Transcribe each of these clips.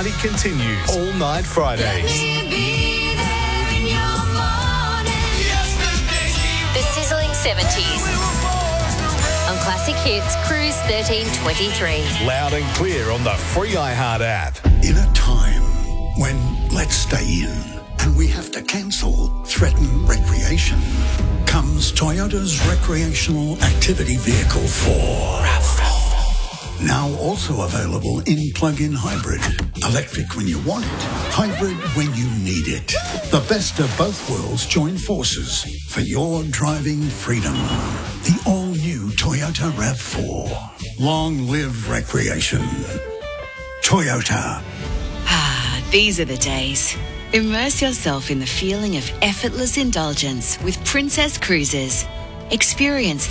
party continues all night Fridays. The sizzling 70s. On Classic Hits, Cruise 1323. Loud and clear on the free iHeart app. In a time when let's stay in and we have to cancel threaten recreation, comes Toyota's recreational activity vehicle 4. Now also available in plug-in hybrid. Electric when you want it, hybrid when you need it. The best of both worlds join forces for your driving freedom. The all-new Toyota RAV4. Long live recreation. Toyota. These are the days. Immerse yourself in the feeling of effortless indulgence with Princess Cruises. Experience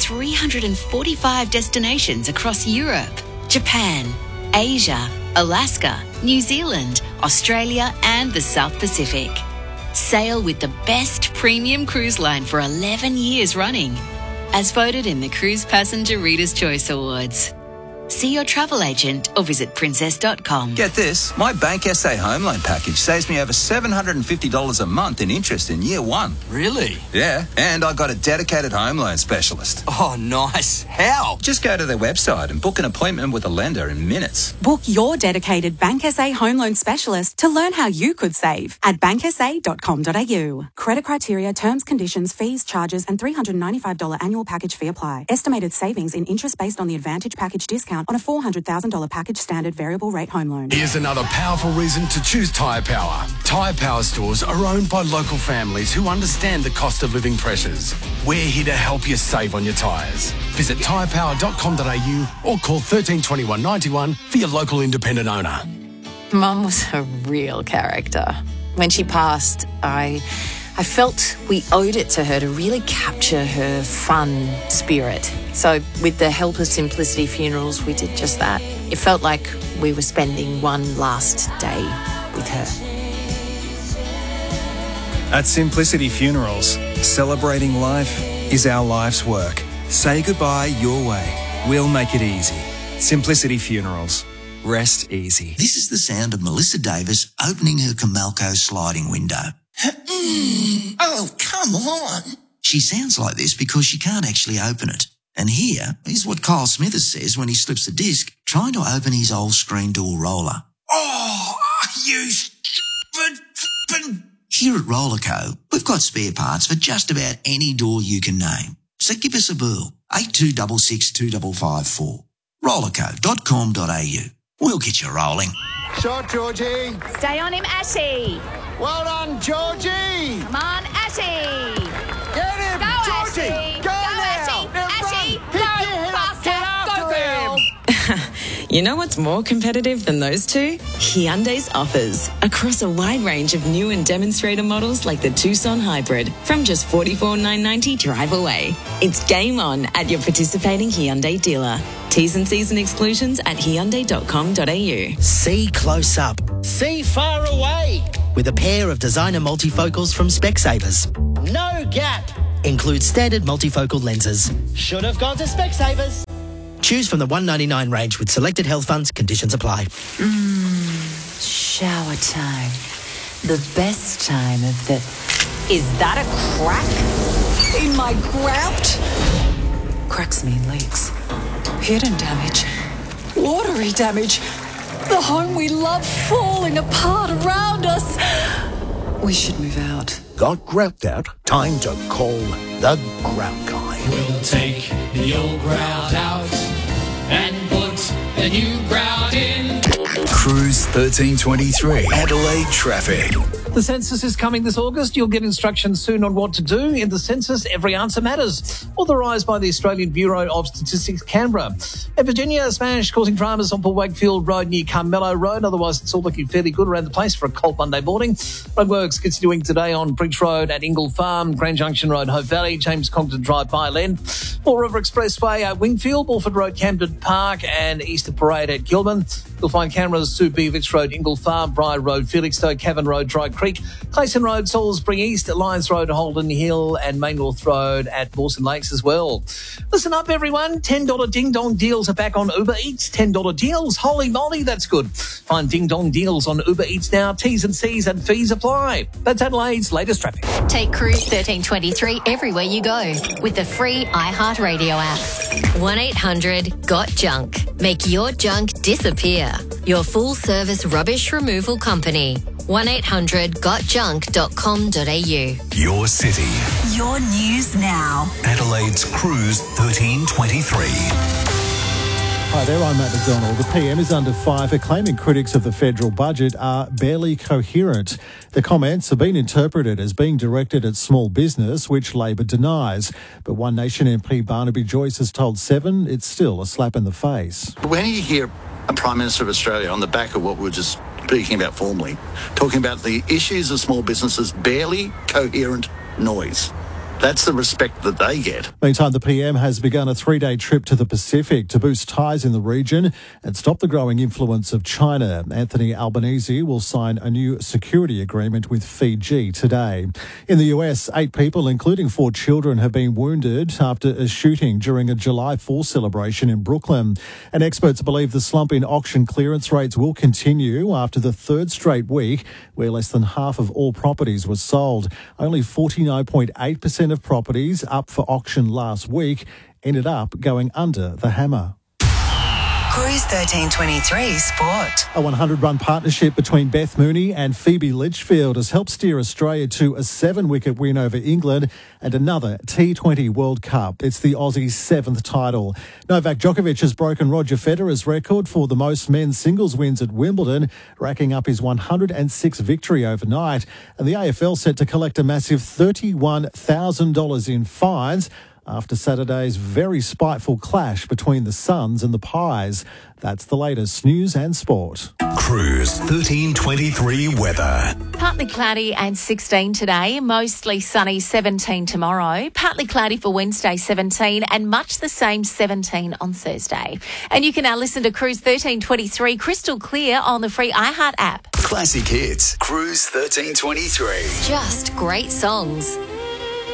345 destinations across Europe, Japan, Asia, Alaska, New Zealand, Australia and the South Pacific. Sail with the best premium cruise line for 11 years running, as voted in the Cruise Passenger Reader's Choice Awards. See your travel agent or visit princess.com. Get this, my Bank SA home loan package saves me over $750 a month in interest in year one. Really? Yeah, and I got a dedicated home loan specialist. Oh, nice. How? Just go to their website and book an appointment with a lender in minutes. Book your dedicated Bank SA home loan specialist to learn how you could save at banksa.com.au. Credit criteria, terms, conditions, fees, charges and $395 annual package fee apply. Estimated savings in interest based on the Advantage package discount on a $400,000 package standard variable rate home loan. Here's another powerful reason to choose Tyre Power. Tyre Power stores are owned by local families who understand the cost of living pressures. We're here to help you save on your tyres. Visit tyrepower.com.au or call 1321 91 for your local independent owner. Mum was a real character. When she passed, I felt we owed it to her to really capture her fun spirit. So with the help of Simplicity Funerals, we did just that. It felt like we were spending one last day with her. At Simplicity Funerals, celebrating life is our life's work. Say goodbye your way. We'll make it easy. Simplicity Funerals. Rest easy. This is the sound of Melissa Davis opening her Comalco sliding window. Oh, come on. She sounds like this because she can't actually open it. And here is what Kyle Smithers says when he slips a disc trying to open his old screen door roller. Oh, you stupid. Here at Rollerco, we've got spare parts for just about any door you can name. So give us a bell, 8266 2554. Rollerco.com.au. We'll get you rolling. Shot, Georgie. Stay on him, Ashy. Well done, Georgie. Come on, Ashy. Get him, Go, Georgie. Ashy. Go now. Ashy. Run. Go faster. Go, girl. You know what's more competitive than those two? Hyundai's offers. Across a wide range of new and demonstrator models like the Tucson Hybrid. From just $44,990 drive away. It's game on at your participating Hyundai dealer. T's and C's and exclusions at hyundai.com.au. See close up. See far away. With a pair of designer multifocals from Specsavers. No gap. Includes standard multifocal lenses. Should have gone to Specsavers. Choose from the $199 range with selected health funds. Conditions apply. Shower time. The best time of the... Is that a crack in my grout? Cracks mean leaks. Hidden damage. Watery damage. The home we love falling apart around us. We should move out. Got grout out? Time to call the Grout Guy. We'll take the old grout out and put the new grout in. Cruise 1323. Adelaide traffic. The census is coming this August. You'll get instructions soon on what to do. In the census, every answer matters. Authorised by the Australian Bureau of Statistics, Canberra. In Virginia, a smash causing dramas on Paul Wakefield Road near Carmelo Road. Otherwise, it's all looking fairly good around the place for a cold Monday morning. Roadworks continuing today on Bridge Road at Ingle Farm, Grand Junction Road, Hope Valley, James Congdon Drive, Byland. Paul River Expressway at Wingfield, Bulford Road, Camden Park and Easter Parade at Gilman. You'll find cameras to Beavis Road, Ingle Farm, Briar Road, Felixstowe, Cavan Road, Dry Creek, Clayson Road, Salisbury East, Lyons Road, Holden Hill, and Main North Road at Mawson Lakes as well. Listen up, everyone. $10 Ding Dong deals are back on Uber Eats. $10 deals. Holy moly, that's good. Find Ding Dong deals on Uber Eats now. T's and C's and fees apply. That's Adelaide's latest traffic. Take Cruise 1323 everywhere you go with the free iHeartRadio app. 1-800-GOT-JUNK. Make your junk disappear. Your full-service rubbish removal company. 1-800-GOTJUNK.com.au. Your city. Your news now. Adelaide's Cruise 1323. Hi there, I'm Matt McDonald. The PM is under fire for claiming critics of the federal budget are barely coherent. The comments have been interpreted as being directed at small business, which Labor denies. But One Nation MP Barnaby Joyce has told Seven it's still a slap in the face. When you hear a Prime Minister of Australia on the back of what we were just speaking about formally, talking about the issues of small businesses, barely coherent noise. That's the respect that they get. Meantime, the PM has begun a 3-day trip to the Pacific to boost ties in the region and stop the growing influence of China. Anthony Albanese will sign a new security agreement with Fiji today. In the US, 8 people, including 4 children, have been wounded after a shooting during a July 4th celebration in Brooklyn. And experts believe the slump in auction clearance rates will continue after the third straight week where less than half of all properties were sold. Only 49.8% of properties up for auction last week ended up going under the hammer. Cruise 1323 Sport. A 100-run partnership between Beth Mooney and Phoebe Litchfield has helped steer Australia to a 7-wicket win over England and another T20 World Cup. It's the Aussies' 7th title. Novak Djokovic has broken Roger Federer's record for the most men's singles wins at Wimbledon, racking up his 106th victory overnight. And the AFL set to collect a massive $31,000 in fines after Saturday's very spiteful clash between the Suns and the Pies. That's the latest news and sport. Cruise 1323 weather. Partly cloudy and 16 today, mostly sunny 17 tomorrow, partly cloudy for Wednesday 17 and much the same 17 on Thursday. And you can now listen to Cruise 1323 crystal clear on the free iHeart app. Classic hits. Cruise 1323. Just great songs.